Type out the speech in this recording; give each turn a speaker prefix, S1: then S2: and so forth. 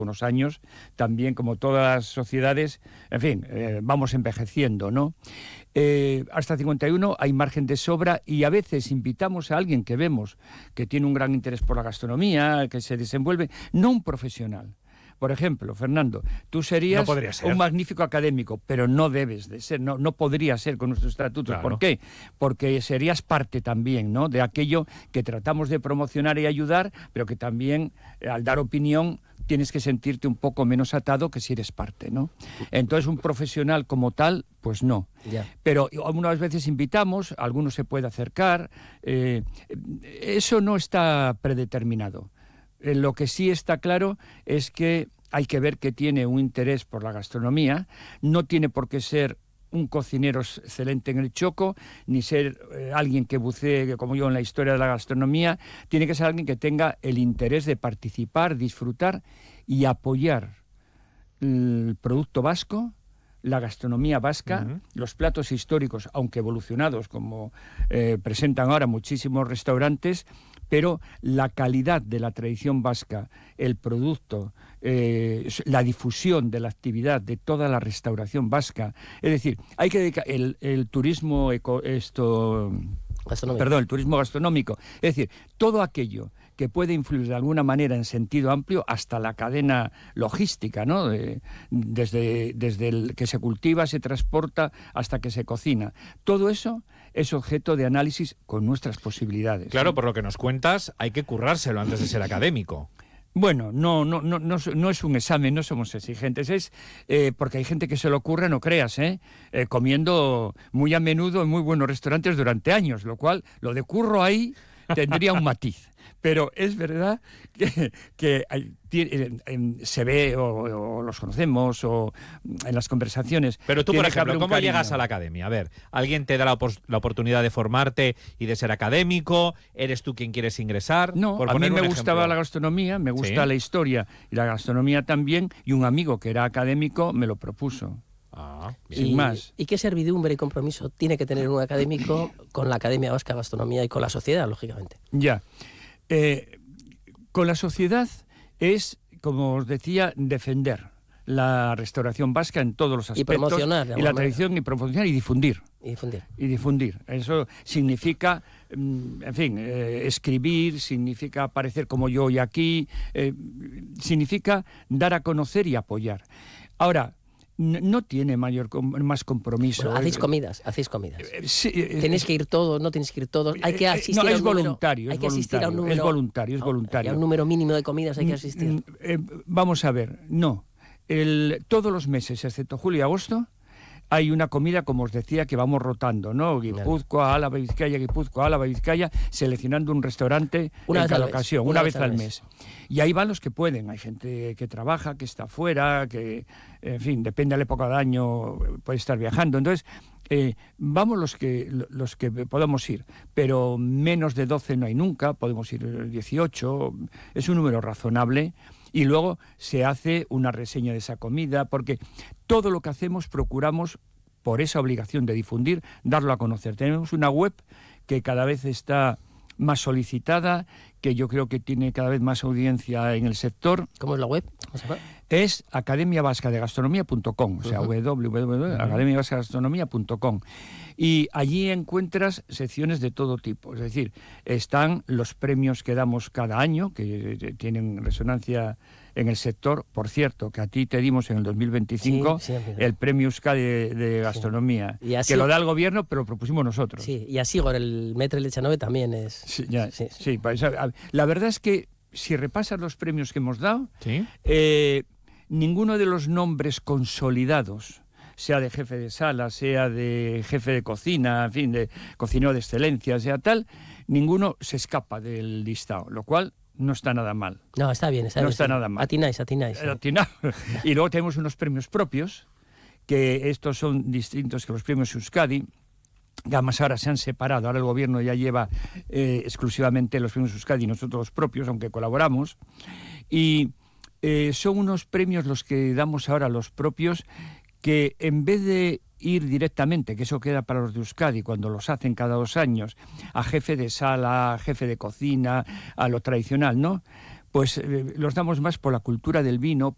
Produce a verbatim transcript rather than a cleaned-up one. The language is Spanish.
S1: unos años, también como todas las sociedades, en fin, eh, vamos envejeciendo, ¿no? Eh, hasta cincuenta y uno hay margen de sobra y a veces invitamos a alguien que vemos que tiene un gran interés por la gastronomía, que se desenvuelve, no un profesional. Por ejemplo, Fernando, tú serías
S2: no ser.
S1: un magnífico académico, pero no debes de ser, no, no podría ser con nuestros estatutos.
S2: Claro.
S1: ¿Por qué? Porque serías parte también, ¿no?, de aquello que tratamos de promocionar y ayudar, pero que también, eh, al dar opinión, tienes que sentirte un poco menos atado que si eres parte, ¿no? Entonces, un profesional como tal, pues no.
S3: Ya.
S1: Pero algunas veces invitamos, alguno se puede acercar, eh, eso no está predeterminado. Eh, lo que sí está claro es que hay que ver que tiene un interés por la gastronomía, no tiene por qué ser un cocinero excelente en el choco, ni ser eh, alguien que bucee, como yo, en la historia de la gastronomía. Tiene que ser alguien que tenga el interés de participar, disfrutar y apoyar el producto vasco, la gastronomía vasca, uh-huh. los platos históricos, aunque evolucionados, como eh, presentan ahora muchísimos restaurantes, pero la calidad de la tradición vasca, el producto, eh, la difusión de la actividad de toda la restauración vasca, es decir, hay que dedicar el, el turismo eco, esto, perdón, el turismo gastronómico, es decir, todo aquello que puede influir de alguna manera en sentido amplio hasta la cadena logística, ¿no? De, desde, desde el que se cultiva, se transporta, hasta que se cocina. Todo eso es objeto de análisis con nuestras posibilidades.
S2: Claro,
S1: ¿sí?
S2: Por lo que nos cuentas, hay que currárselo antes de ser académico.
S1: Bueno, no, no, no, no, no es un examen, no somos exigentes, es eh, porque hay gente que se lo ocurre, no creas, ¿eh? Eh, comiendo muy a menudo en muy buenos restaurantes durante años, lo cual, lo de curro ahí tendría un matiz. Pero es verdad que, que hay, en, en, se ve o, o los conocemos o en las conversaciones.
S2: Pero tú, por ejemplo, ¿cómo
S1: cariño.
S2: llegas a la academia? A ver, ¿alguien te da la, la oportunidad de formarte y de ser académico? ¿Eres tú quien quieres ingresar?
S1: No,
S2: por
S1: a mí me
S2: un
S1: gustaba
S2: ejemplo.
S1: la gastronomía, me gusta
S2: ¿Sí?
S1: la historia y la gastronomía también, y un amigo que era académico me lo propuso.
S2: Ah,
S1: sin
S3: y,
S1: más.
S3: ¿Y qué servidumbre y compromiso tiene que tener un académico con la Academia Vasca de Gastronomía y con la sociedad, lógicamente?
S1: Ya. Eh, con la sociedad es, como os decía, defender la restauración vasca en todos los aspectos.
S3: Y promocionar.
S1: Y la tradición, y promocionar y difundir.
S3: Y difundir.
S1: Y difundir. Eso significa, en fin, eh, escribir, significa aparecer como yo hoy aquí, eh, significa dar a conocer y apoyar. Ahora, no tiene mayor más compromiso.
S3: Bueno, hacéis comidas, hacéis comidas.
S1: Eh, sí, eh,
S3: Tenéis que ir todos, no tenéis que ir todos. Hay que asistir
S1: no,
S3: a
S1: es
S3: un número,
S1: voluntario,
S3: hay
S1: es
S3: que asistir
S1: voluntario,
S3: a un número,
S1: es voluntario, es voluntario.
S3: A un número mínimo de comidas hay que asistir.
S1: Eh, vamos a ver, no. El, todos los meses, excepto julio y agosto, hay una comida, como os decía, que vamos rotando, ¿no? Guipúzcoa, Álava, Vizcaya, Guipúzcoa, Álava, Vizcaya, seleccionando un restaurante
S3: una
S1: en cada ocasión, una, una vez, vez al mes. mes. Y ahí van los que pueden. Hay gente que trabaja, que está fuera, que, en fin, depende de la época del año, puede estar viajando. Entonces, eh, vamos los que, los que podamos ir, pero menos de doce no hay nunca, podemos ir dieciocho, es un número razonable. Y luego se hace una reseña de esa comida, porque todo lo que hacemos procuramos, por esa obligación de difundir, darlo a conocer. Tenemos una web que cada vez está más solicitada, que yo creo que tiene cada vez más audiencia en el sector.
S3: ¿Cómo es la web?
S1: Es academia vasca de gastronomía punto com, o sea, uh-huh. w w w punto academia vasca de gastronomía punto com. Y allí encuentras secciones de todo tipo, es decir, están los premios que damos cada año, que tienen resonancia en el sector. Por cierto, que a ti te dimos en el dos mil veinticinco sí, sí, el premio Euskadi de, de gastronomía, sí. así, que lo da el gobierno, pero lo propusimos nosotros.
S3: Sí, y así con el Metre Lechanove también es...
S1: Sí, ya, sí, sí. sí, la verdad es que si repasas los premios que hemos dado,
S2: ¿sí?
S1: eh, ninguno de los nombres consolidados, sea de jefe de sala, sea de jefe de cocina, en fin, de cocinero de excelencia, sea tal, ninguno se escapa del listado, lo cual no está nada mal.
S3: No, está bien, está
S1: no
S3: bien.
S1: está
S3: sí.
S1: nada mal.
S3: Atináis, atináis.
S1: Sí. Atina... Y luego tenemos unos premios propios, que estos son distintos que los premios Euskadi, que además ahora se han separado, ahora el gobierno ya lleva eh, exclusivamente los premios Euskadi y nosotros los propios, aunque colaboramos, y eh, son unos premios los que damos ahora los propios, que en vez de ir directamente, que eso queda para los de Euskadi cuando los hacen cada dos años, a jefe de sala, a jefe de cocina, a lo tradicional, ¿no? Pues eh, los damos más por la cultura del vino,